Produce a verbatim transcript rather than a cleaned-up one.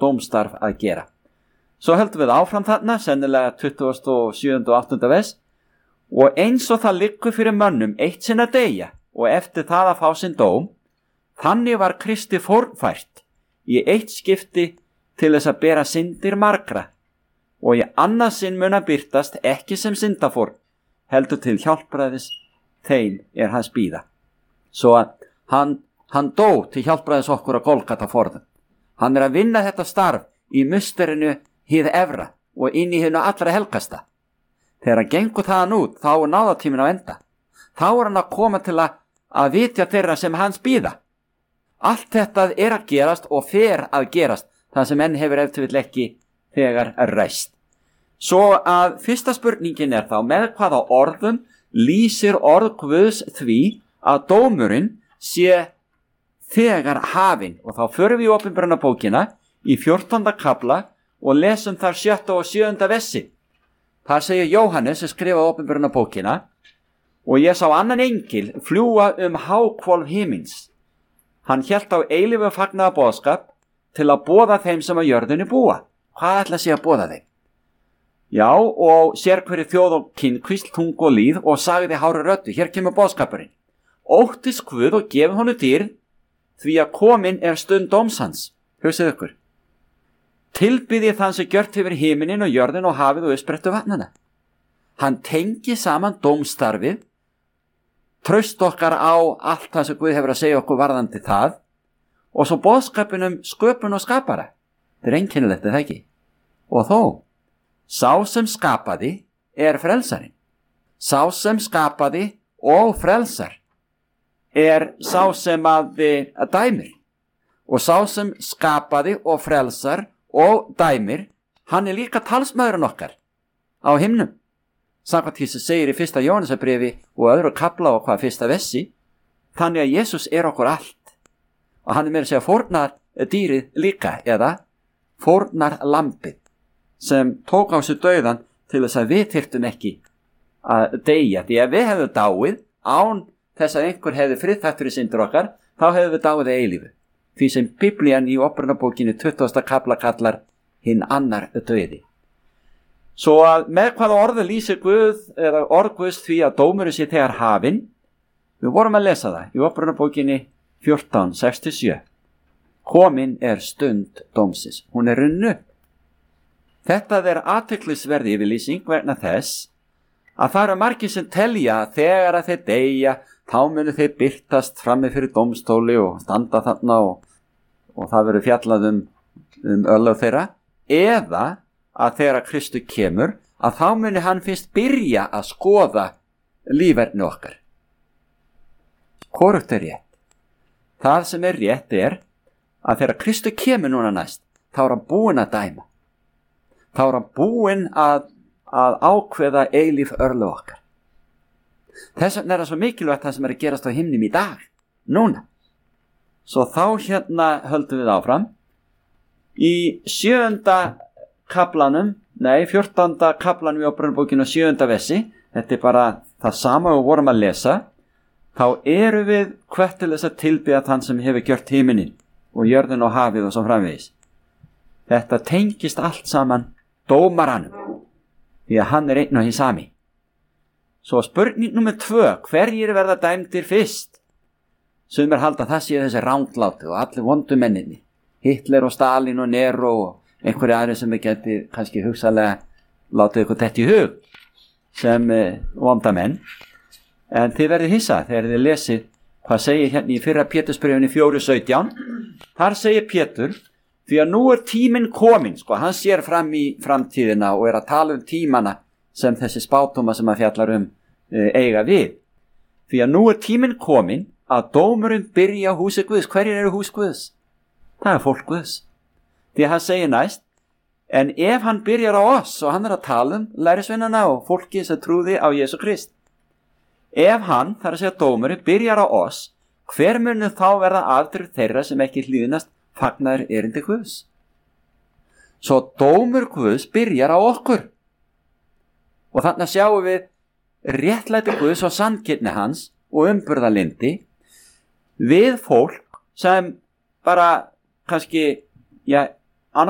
dómstarf að gera. Svo höldum við áfram þarna, sennilega tuttugasta og sjöunda og áttunda vers. Og eins og það liggur fyrir mönnum eitt sinn að deyja og eftir það að fá sinn dóm, þannig var Kristi fórnfært í eitt skipti til þess að bera syndir margra og í annað sinn mun að birtast ekki sem syndafórn, heldur til hjálpræðis þeim er hans bíða. Svo að hann, hann dó til hjálpræðis okkur að Golgata forðum. Hann er að vinna þetta starf í musterinu hið efra og inn í hinu allra helgasta. Þegar hann gengur þaðan út, þá er náðatíminn á enda. Þá er hann að koma til að, að vitja þeirra sem hans bíða. Allt þetta er að gerast og fer að gerast, það sem enn hefur eftir vill ekki þegar er ræst. Svo að fyrsta spurningin er þá, með hvaða orðum lýsir orð Guðs því að dómurinn sé þegar hafinn. Og þá förum við í Opinberunarbókina í fjórtánda kafla og lesum þar sjötta og sjöunda versi. Þar segir Jóhannes sem skrifaði Opinberunarbókina: og ég sá annan engil fljúga um háhvolf himins. Hann hélt á eilífu fagnaða boðskap til að boða þeim sem á jörðinni búa. Hvað ætla sé að boða þeim? Já, og sér hverju þjóð og kynkvísl, tung og líð, og sagði hári röddu: hér kemur boðskapurinn. Óttist Guð og gefið honum dýrð, því að komin er stund dóms hans. Hugsið ykkur. Tilbyði þann sem gjört hefur himinin og jörðin og hafið og uppsprettu vatnana. Hann tengi saman dómstarfið, traust okkar á allt það sem Guð hefur að segja okkur varðandi það, og svo boðskapinum sköpun og skapara. Þetta er einkennilegt, er það ekki? Og þó, sá sem skapaði er frelsarinn. Sá sem skapaði og frelsar er sá sem að, að dæmir. Og sá sem skapaði og frelsar og dæmir, hann er líka talsmaðurinn okkar á himnum. Samkvæmt því sem segir í fyrsta Jóhannesarbréfi og öðru kafla og hvað fyrsta vessi, þannig að Jesús er okkur allt. Og hann er meira að segja fórnar dýrið líka, eða fórnar lambið, sem tók á sig dauðan til þess að við þyrftum ekki að deyja. Því að við hefðum dáið án þess að einhver hefði friðþægt fyrir syndir okkar, þá hefðum við dáið eilífu. Því sem Biblían í Opinberunarbókinni tuttugasta kafla kallar hinn annar dauði. Svo að með hvaða orðu lýsir Guð eða orð Guðs því að dómurinn sé þegar hafinn, við vorum að lesa það í Opinberunarbókinni fjórtán sex til sjö. Komin er stund dómsins, hún er runnu. Þetta er athyglisverð yfirlýsing vegna þess að það eru margir sem telja að þegar að þeir deyja, þá munu þeir birtast frammi fyrir dómstóli og standa þarna og, og það verður fjallað um, um örlög þeirra, eða að þegar Kristu kemur, að þá muni hann fyrst byrja að skoða lífverðni okkar. Hvorugt er rétt? Það sem er rétt er að þegar Kristu kemur núna næst, þá er hann búinn að dæma. Þá er hann búinn að, að ákveða eilíf örlög okkar. Þess vegna er það svo mikilvægt það sem er að gerast á himnum í dag, núna. Svo þá hérna höldum við áfram. Í sjöunda kaflanum, nei, fjórtánda kaflanum í Opinberunarbókinu og sjöunda versi, þetta er bara það sama og vorum að lesa, þá eru við hvött til þess að tilbiðja þann sem hefur gjört himinin og jörðin og hafið og svo framvegis. Þetta tengist allt saman dómaranum, því að hann er einn og hinn sami. Svo spurning nummer tvö, hverjir verða dæmdir fyrst? Sumir halda það sé þessi rándláti og allir vondu menninni, Hitler og Stalin og Nero og einhverju aðri sem við geti kannski hugsalega látið ykkur þetta í hug sem eh, vonda menn. En þið verðið hissa þegar þið lesið hvað segir hérna í fyrra Pétursbréfinu fjóra sautján. Þar segir Pétur: því að nú er tíminn kominn, sko, hann sér fram í framtíðina og er að tala um tímana sem þessi spátuma sem að fjallar um e, eiga við. Því að nú er tíminn kominn að dómurinn byrja á húsi Guðs. Hverjir eru hús Guðs? Það er fólk Guðs. Því að hann segir næst: en ef hann byrjar á oss, og hann er að tala um lærisveinana og fólki sem trúði á Jesú Krist. Ef hann, þar að segja dómurinn, byrjar á oss, hver munu þá verða afdrif þeirra sem ekki hlýðnast fagnaður erindi Guðs? Svo dómur Guðs byrjar á okkur. Og þannig sjáum við réttlæti Guðs og sanngirni hans og umburðarlyndi við fólk sem bara kannski, já,